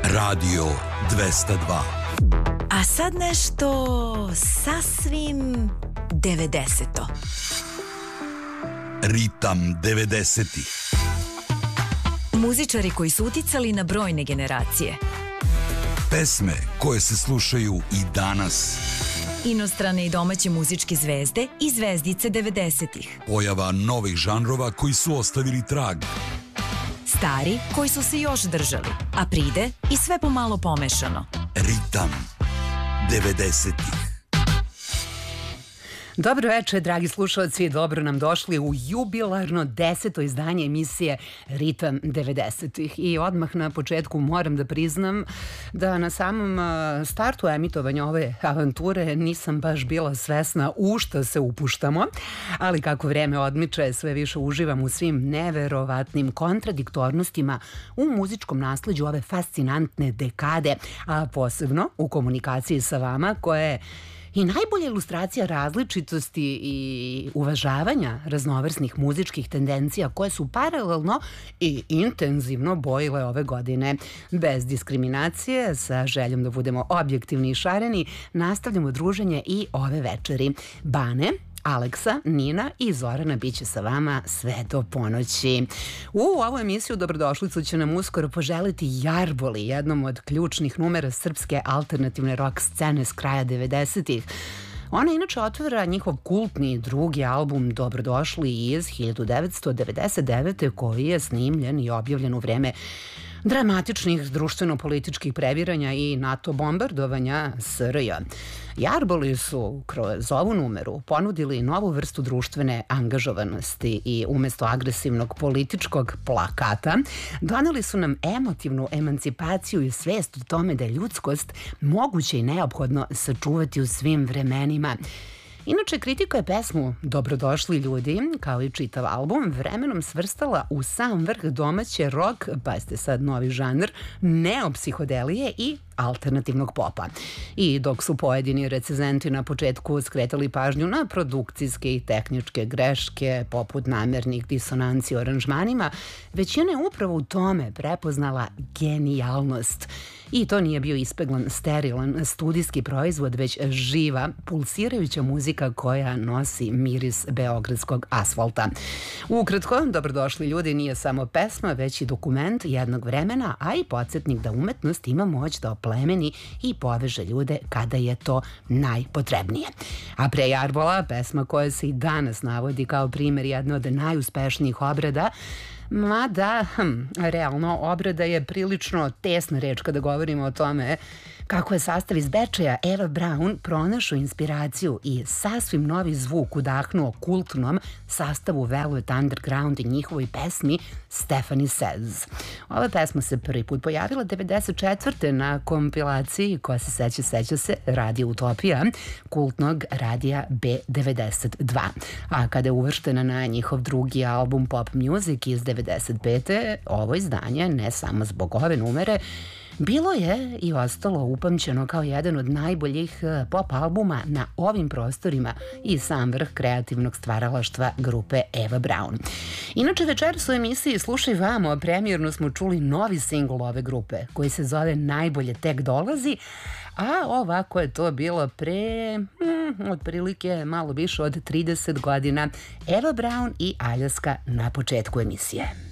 Radio 202. A sad nešto sasvim 90-to. Ritam 90-ih. Muzičari koji su uticali na brojne generacije. Pesme koje se slušaju i danas. Inostrane i domaće muzičke zvezde i zvezdice 90-ih. Pojava novih žanrova koji su ostavili trag. Stari koji su se još držali, a pride i sve pomalo pomešano. Ritam 90-ih. Dobro večer, dragi slušalci, dobro nam došli u jubilarno 10. izdanje emisije Ritam 90-ih. I odmah na početku moram da priznam da na samom startu emitovanja ove avanture nisam baš bila svesna u šta se upuštamo, ali kako vreme odmiče, sve više uživam u svim neverovatnim kontradiktornostima u muzičkom nasleđu ove fascinantne dekade, a posebno u komunikaciji sa vama koja je i najbolja ilustracija različitosti i uvažavanja raznovrsnih muzičkih tendencija koje su paralelno i intenzivno bojile ove godine. Bez diskriminacije, sa željom da budemo objektivni i šareni, nastavljamo druženje i ove večeri. Bane, Aleksa, Nina i Zorana biće sa vama sve do ponoći. U ovu emisiju dobrodošlicu će nam uskoro poželiti Jarboli, jednom od ključnih numera srpske alternativne rock scene s kraja 90-ih. Ona inače otvara njihov kultni drugi album Dobrodošli iz 1999. koji je snimljen i objavljen u vreme dramatičnih društveno-političkih previranja i NATO bombardovanja SRJ. Jarboli su kroz ovu numeru ponudili novu vrstu društvene angažovanosti i umesto agresivnog političkog plakata doneli su nam emotivnu emancipaciju i svest o tome da je ljudskost moguće i neophodno sačuvati u svim vremenima. Inače, kritika je pesmu Dobrodošli ljudi, kao i čitav album, vremenom svrstala u sam vrh domaće rock, pa ste sad novi žanr, neopsihodelije i alternativnog popa. I dok su pojedini recenzenti na početku skretali pažnju na produkcijske i tehničke greške, poput namernih disonanci u aranžmanima, većina je upravo u tome prepoznala genijalnost. I to nije bio ispeglan, sterilan studijski proizvod, već živa, pulsirajuća muzika koja nosi miris beogradskog asfalta. Ukratko, Dobrodošli ljudi nije samo pesma, već i dokument jednog vremena, a i podsjetnik da umetnost ima moć da oplemeni i poveže ljude kada je to najpotrebnije. A pre Jarbola, pesma koja se i danas navodi kao primjer jedne od najuspešnijih obrada, mada, realno, obrada je prilično tesna reč kada govorimo o tome kako je sastav iz Bečeja Eva Braun pronašao inspiraciju i sasvim novi zvuk udahnuo kultnom sastavu Velvet Underground i njihovoj pesmi Stephanie Says. Ova pesma se prvi put pojavila 94. na kompilaciji koja se seća se Radio Utopija, kultnog radija B92. A kada je uvrštena na njihov drugi album Pop Music iz 95. ovo izdanje, ne samo zbog ove numere, bilo je i ostalo upamćeno kao jedan od najboljih pop albuma na ovim prostorima i sam vrh kreativnog stvaralaštva grupe Eva Braun. Inače, večeras u emisiji Slušaj vamo, premijerno smo čuli novi singl ove grupe koji se zove Najbolje tek dolazi, a ovako je to bilo pre otprilike malo više od 30 godina. Eva Braun i Aljaska na početku emisije.